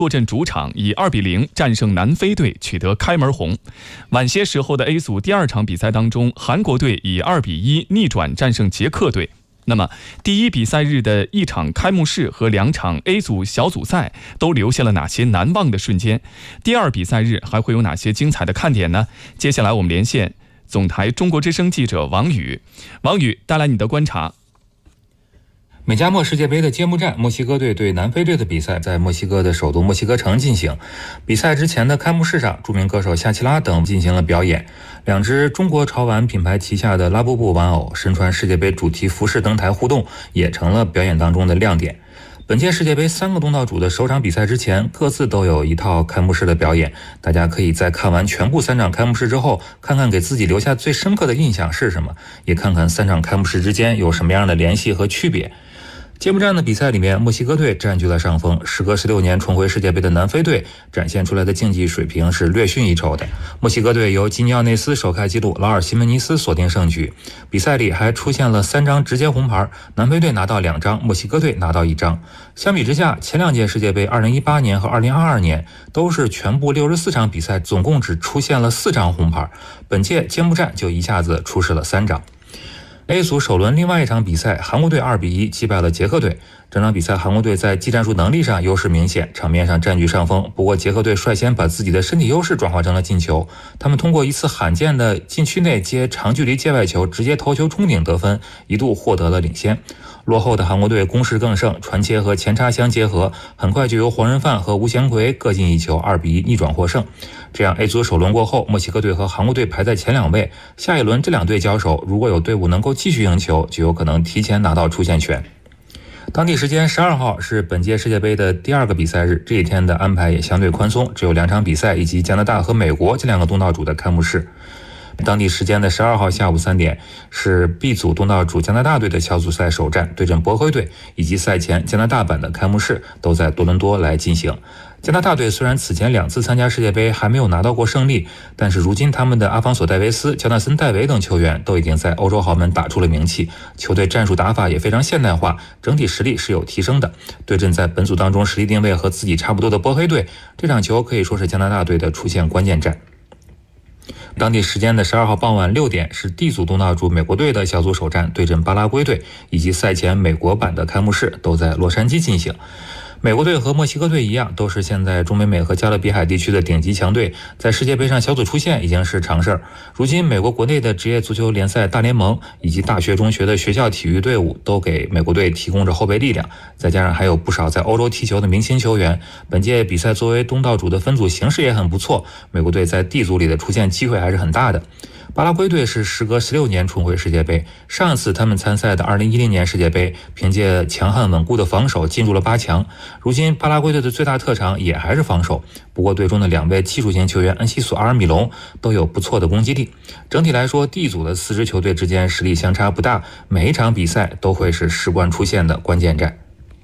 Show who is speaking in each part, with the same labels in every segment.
Speaker 1: 坐镇主场以2-0战胜南非队，取得开门红。晚些时候的 A 组第2场比赛当中，韩国队以2-1逆转战胜捷克队。那么第一比赛日的一场开幕式和2场 A 组小组赛都留下了哪些难忘的瞬间？第2比赛日还会有哪些精彩的看点呢？接下来我们连线总台中国之声记者王宇，王宇带来你的观察。
Speaker 2: 美加墨世界杯的揭幕战，墨西哥队对南非队的比赛在墨西哥的首都墨西哥城进行。比赛之前的开幕式上，著名歌手夏奇拉等进行了表演。2只中国潮玩品牌旗下的拉布布玩偶身穿世界杯主题服饰登台互动，也成了表演当中的亮点。本届世界杯3个东道主的首场比赛之前，各自都有一套开幕式的表演。大家可以在看完全部3场开幕式之后，看看给自己留下最深刻的印象是什么，也看看3场开幕式之间有什么样的联系和区别。揭幕战的比赛里面，墨西哥队占据了上风。时隔16年重回世界杯的南非队展现出来的竞技水平是略逊一筹的。墨西哥队由基尼奥内斯首开纪录，劳尔西门尼斯锁定胜局。比赛里还出现了3张直接红牌，南非队拿到2张，墨西哥队拿到1张。相比之下，前2届世界杯2018年和2022年都是全部64场比赛，总共只出现了4张红牌。本届揭幕战就一下子出示了3张。A 组首轮另外一场比赛，韩国队2-1击败了捷克队。这场比赛韩国队在技战术能力上优势明显，场面上占据上风。不过捷克队率先把自己的身体优势转化成了进球，他们通过一次罕见的禁区内接长距离界外球，直接头球冲顶得分，一度获得了领先。落后的韩国队攻势更盛，传切和前插相结合，很快就由黄仁范和吴贤奎各进一球，2-1逆转获胜。这样 A 组首轮过后，墨西哥队和韩国队排在前2位，下一轮这2队交手，如果有队伍能够继续赢球，就有可能提前拿到出线权。当地时间12号是本届世界杯的第2个比赛日，这一天的安排也相对宽松，只有2场比赛以及加拿大和美国这2个东道主的开幕式。当地时间的12号下午3点是 B 组东道主加拿大队的小组赛首战，对阵波黑队，以及赛前加拿大版的开幕式都在多伦多来进行。加拿大队虽然此前2次参加世界杯还没有拿到过胜利，但是如今他们的阿方索·戴维斯、乔纳森·戴维等球员都已经在欧洲豪门打出了名气，球队战术打法也非常现代化，整体实力是有提升的。对阵在本组当中实力定位和自己差不多的波黑队，这场球可以说是加拿大队的出线关键战。当地时间的12号傍晚6点是 D 组东道主美国队的小组首战，对阵巴拉圭队，以及赛前美国版的开幕式都在洛杉矶进行。美国队和墨西哥队一样，都是现在中北美和加勒比海地区的顶级强队，在世界杯上小组出线已经是常事儿。如今美国国内的职业足球联赛大联盟以及大学中学的学校体育队伍都给美国队提供着后备力量，再加上还有不少在欧洲踢球的明星球员，本届比赛作为东道主的分组形势也很不错，美国队在 D 组里的出线机会还是很大的。巴拉圭队是时隔16年重回世界杯，上次他们参赛的2010年世界杯，凭借强悍稳固的防守进入了8强。如今巴拉圭队的最大特长也还是防守，不过队中的2位技术型球员恩西索、阿尔米隆都有不错的攻击力。整体来说 D 组的4支球队之间实力相差不大，每一场比赛都会是事关出线的关键战。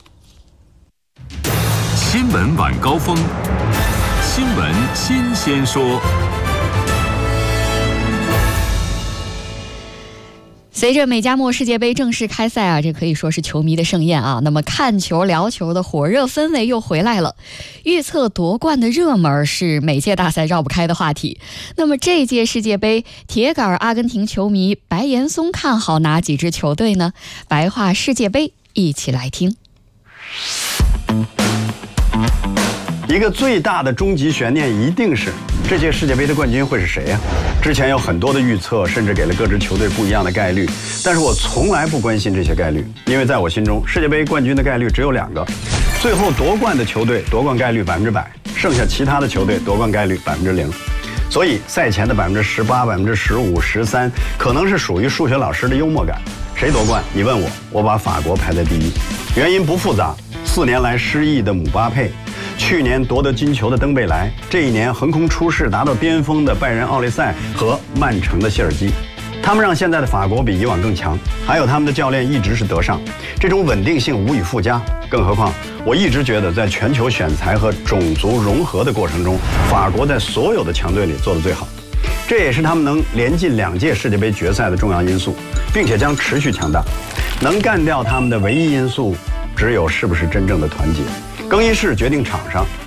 Speaker 3: 新闻晚高峰，新闻新鲜说。
Speaker 4: 随着美加墨世界杯正式开赛啊，这可以说是球迷的盛宴啊。那么看球聊球的火热氛围又回来了，预测夺冠的热门是每届大赛绕不开的话题。那么这届世界杯，铁杆阿根廷球迷白岩松看好哪几支球队呢？白话世界杯，一起来听。
Speaker 5: 一个最大的终极悬念一定是这届世界杯的冠军会是谁呀？之前有很多的预测，甚至给了各支球队不一样的概率，但是我从来不关心这些概率，因为在我心中，世界杯冠军的概率只有2个，最后夺冠的球队夺冠概率100%，剩下其他的球队夺冠概率0%。所以赛前的18%、15%、13%，可能是属于数学老师的幽默感。谁夺冠？你问我，我把法国排在第一，原因不复杂，4年来失意的姆巴佩。去年夺得金球的登贝莱，这一年横空出世达到巅峰的拜仁奥利赛和曼城的谢尔基，他们让现在的法国比以往更强，还有他们的教练一直是德尚，这种稳定性无以复加。更何况我一直觉得在全球选材和种族融合的过程中，法国在所有的强队里做得最好，这也是他们能连进2届世界杯决赛的重要因素，并且将持续强大。能干掉他们的唯一因素只有是不是真正的团结。更衣室决定场上，